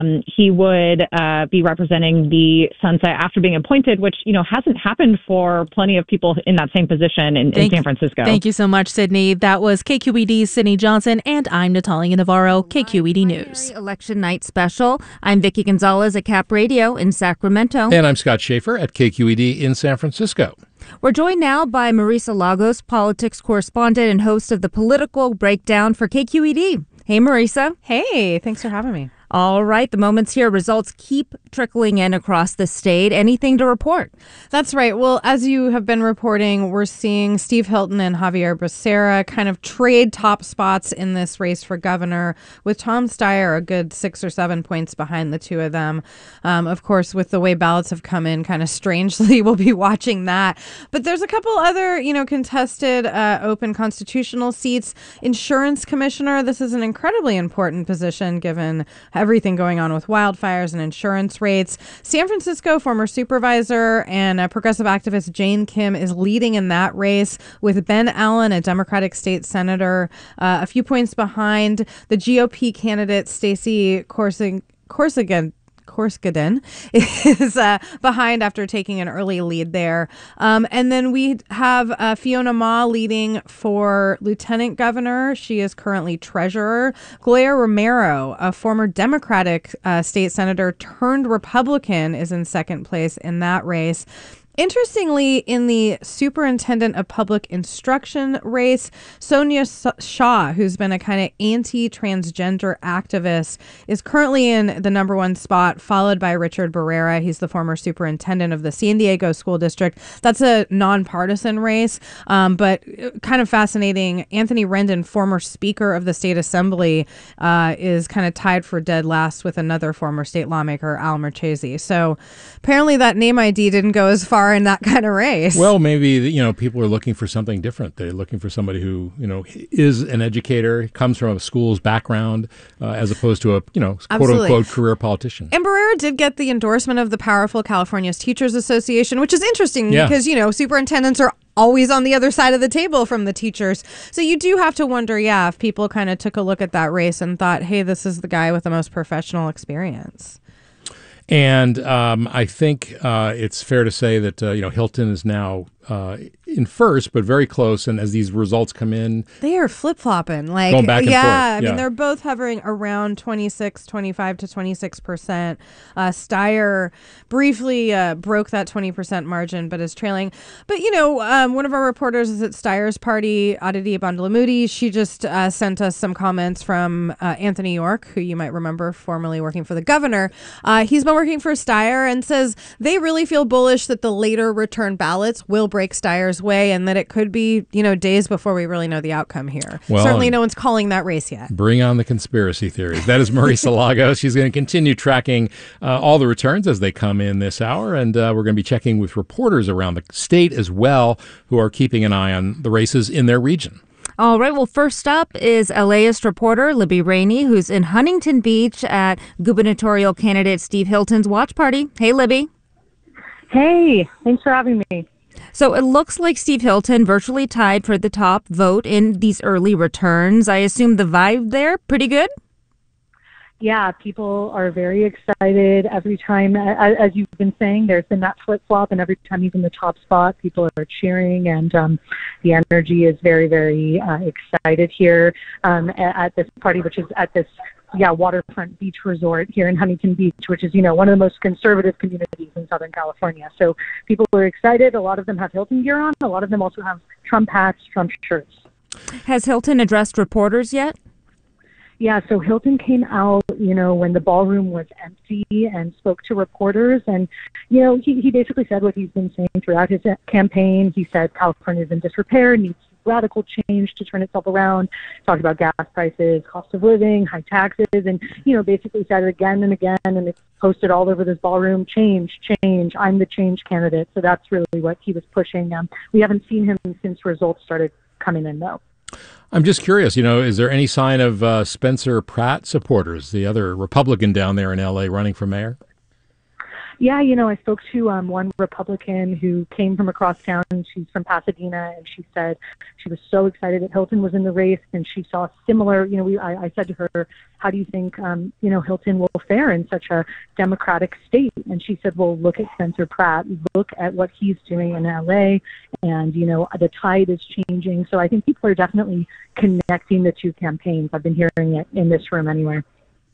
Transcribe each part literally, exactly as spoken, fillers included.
he would uh, be representing the Sunset after being appointed, which, you know, hasn't happened for plenty of people in that same position in, in San Francisco. Thank you so much, Sydney. That was K Q E D's Sydney Johnson, and I'm Natalia Navarro, K Q E D News. Election night special. I'm Vicki Gonzalez at Cap Radio in Sacramento. And I'm Scott Schaefer at K Q E D in San Francisco. We're joined now by Marisa Lagos, politics correspondent and host of the Political Breakdown for K Q E D. Hey, Marisa. Hey, thanks for having me. All right, the moment's here. Results keep trickling in across the state. Anything to report? That's right. Well, as you have been reporting, we're seeing Steve Hilton and Javier Becerra kind of trade top spots in this race for governor, with Tom Steyer a good six or seven points behind the two of them. Um, of course, with the way ballots have come in kind of strangely, we'll be watching that. But there's a couple other, you know, contested uh, open constitutional seats. Insurance commissioner, this is an incredibly important position given everything going on with wildfires and insurance rates. San Francisco former supervisor and a progressive activist Jane Kim is leading in that race, with Ben Allen, a Democratic state senator, uh, a few points behind. The G O P candidate Stacey Corsing- Corsigan Korskaden is uh, behind after taking an early lead there. Um, and then we have uh, Fiona Ma leading for lieutenant governor. She is currently treasurer. Gloria Romero, a former Democratic uh, state senator turned Republican, is in second place in that race. Interestingly, in the superintendent of public instruction race, Sonia Shaw, who's been a kind of anti-transgender activist, is currently in the number one spot, followed by Richard Barrera. He's the former superintendent of the San Diego School District. That's a nonpartisan race, um, but kind of fascinating. Anthony Rendon, former Speaker of the State Assembly, uh, is kind of tied for dead last with another former state lawmaker, Al Marchese. So apparently that name I D didn't go as far in that kind of race. Well, maybe, you know, people are looking for something different. They're looking for somebody who, you know, is an educator, comes from a school's background, uh, as opposed to a, you know, quote Absolutely. unquote career politician. And Barrera did get the endorsement of the powerful California Teachers Association, which is interesting Yeah. because, you know, superintendents are always on the other side of the table from the teachers. So you do have to wonder, yeah, if people kind of took a look at that race and thought, hey, this is the guy with the most professional experience. And um, I think uh, it's fair to say that, uh, you know, Hilton is now uh, in first, but very close. And as these results come in, they are flip-flopping. Like, going back and yeah, forth. I mean, Yeah. they're both hovering around twenty-six, twenty-five to twenty-six percent. Uh, Steyer briefly uh, broke that twenty percent margin, but is trailing. But, you know, um, one of our reporters is at Steyer's party, Aditi Bandalamudi. She just uh, sent us some comments from uh, Anthony York, who you might remember formerly working for the governor. Uh, he's been working for Steyer and says they really feel bullish that the later return ballots will break Steyer's way, and that it could be, you know, days before we really know the outcome here. Well, Certainly no one's calling that race yet. Bring on the conspiracy theories. That is Marisa Lagos. She's going to continue tracking uh, all the returns as they come in this hour, and uh, we're going to be checking with reporters around the state as well who are keeping an eye on the races in their region. All right. Well, first up is LAist reporter Libby Rainey, who's in Huntington Beach at gubernatorial candidate Steve Hilton's watch party. Hey, Libby. Hey, thanks for having me. So it looks like Steve Hilton virtually tied for the top vote in these early returns. I assume the vibe there, pretty good? Yeah, people are very excited every time. As, as you've been saying, there's been that flip-flop, and every time he's in the top spot, people are cheering, and um, the energy is very, very uh, excited here um, at, at this party, which is at this yeah, waterfront beach resort here in Huntington Beach, which is, you know, one of the most conservative communities in Southern California. So people are excited. A lot of them have Hilton gear on. A lot of them also have Trump hats, Trump shirts. Has Hilton addressed reporters yet? Yeah, so Hilton came out, you know, when the ballroom was empty and spoke to reporters. And, you know, he, he basically said what he's been saying throughout his campaign. He said California's in disrepair, needs radical change to turn itself around. Talked about gas prices, cost of living, high taxes, and, you know, basically said it again and again. And it's posted all over this ballroom, change, change, I'm the change candidate. So that's really what he was pushing. Um, we haven't seen him since results started coming in, though. I'm just curious, you know, is there any sign of uh, Spencer Pratt supporters, the other Republican down there in L A running for mayor? Yeah, you know, I spoke to um, one Republican who came from across town. She's from Pasadena, and she said she was so excited that Hilton was in the race, and she saw similar. You know, we I, I said to her, "How do you think um, you know Hilton will fare in such a Democratic state?" And she said, "Well, look at Spencer Pratt. Look at what he's doing in L A, and you know the tide is changing." So I think people are definitely connecting the two campaigns. I've been hearing it in this room anyway.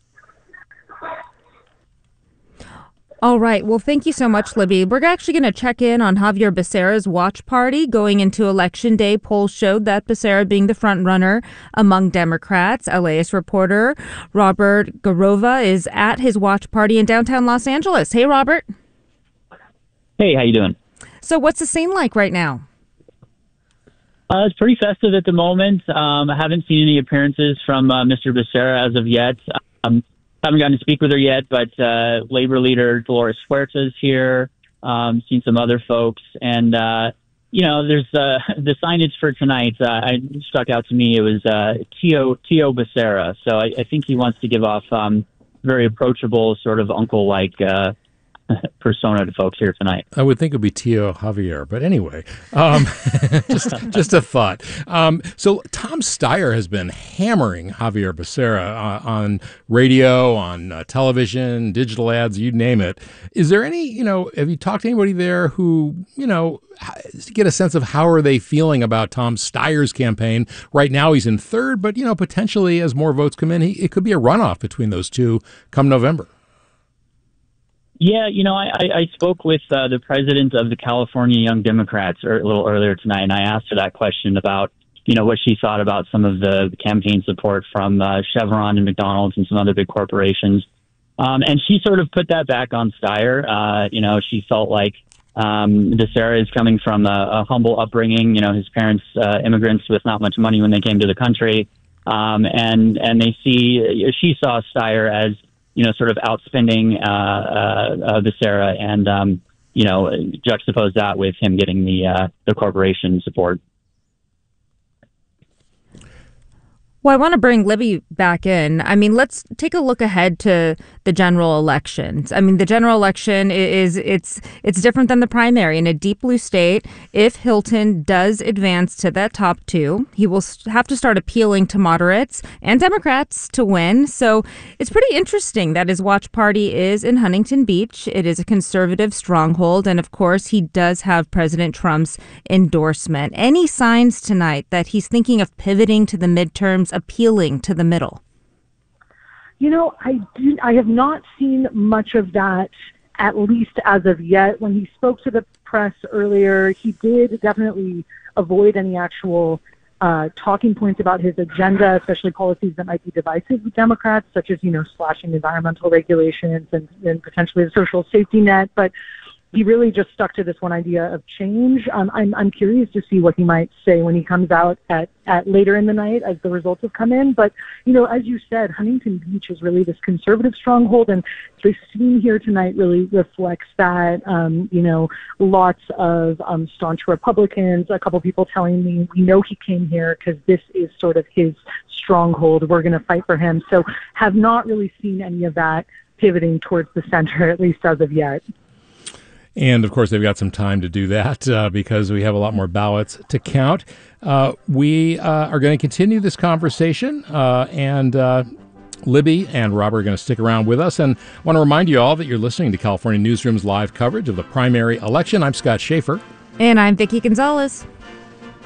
All right. Well, thank you so much, Libby. We're actually going to check in on Javier Becerra's watch party going into Election Day. Polls showed that Becerra being the front runner among Democrats. LAist reporter Robert Garova is at his watch party in downtown Los Angeles. Hey, Robert. Hey, how you doing? So what's the scene like right now? Uh, it's pretty festive at the moment. Um, I haven't seen any appearances from uh, Mister Becerra as of yet. Um, haven't gotten to speak with her yet, but uh, labor leader Dolores Huerta is here. Um, seen some other folks, and uh, you know, there's uh, the signage for tonight. Uh, I stuck out to me. It was uh, Tio Tio Becerra, so I, I think he wants to give off um, very approachable, sort of uncle-like uh, persona to folks here tonight. I would think it would be Tio Javier, but anyway, um, just just a thought. Um, so Tom Steyer has been hammering Javier Becerra uh, on radio, on uh, television, digital ads, you name it. Is there any, you know, have you talked to anybody there who, you know, get a sense of how are they feeling about Tom Steyer's campaign? Right now he's in third, but, you know, potentially as more votes come in, he, it could be a runoff between those two come November. Yeah, you know, I, I spoke with uh, the president of the California Young Democrats er, a little earlier tonight, and I asked her that question about, you know, what she thought about some of the campaign support from uh, Chevron and McDonald's and some other big corporations. Um, and she sort of put that back on Steyer. Uh, you know, she felt like um, Becerra is coming from a, a humble upbringing. You know, his parents, uh, immigrants with not much money when they came to the country. Um, and, and they see, she saw Steyer as, you know, sort of outspending uh, uh, uh, Becerra, and um, you know, juxtapose that with him getting the uh, the corporation support. Well, I want to bring Libby back in. I mean, let's take a look ahead to the general elections. I mean, the general election is it's it's different than the primary. In a deep blue state, if Hilton does advance to that top two, he will have to start appealing to moderates and Democrats to win. So it's pretty interesting that his watch party is in Huntington Beach. It is a conservative stronghold. And of course, he does have President Trump's endorsement. Any signs tonight that he's thinking of pivoting to the midterms, appealing to the middle? You know, I do, I have not seen much of that, at least as of yet. When he spoke to the press earlier, he did definitely avoid any actual uh, talking points about his agenda, especially policies that might be divisive with Democrats, such as, you know, slashing environmental regulations and, and potentially a social safety net. But he really just stuck to this one idea of change. Um, I'm I'm curious to see what he might say when he comes out at, at later in the night as the results have come in. But, you know, as you said, Huntington Beach is really this conservative stronghold, and the scene here tonight really reflects that. Um, you know, lots of um, staunch Republicans, a couple people telling me, we know he came here because this is sort of his stronghold. We're going to fight for him. So have not really seen any of that pivoting towards the center, at least as of yet. And, of course, they've got some time to do that uh, because we have a lot more ballots to count. Uh, we uh, are going to continue this conversation, uh, and uh, Libby and Robert are going to stick around with us. And I want to remind you all that you're listening to California Newsroom's live coverage of the primary election. I'm Scott Schaefer. And I'm Vicki Gonzalez.